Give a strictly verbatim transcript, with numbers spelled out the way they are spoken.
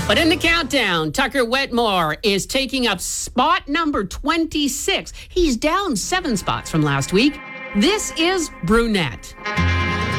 But in the countdown, Tucker Wetmore is taking up spot number twenty-six. He's down seven spots from last week. This is Brunette.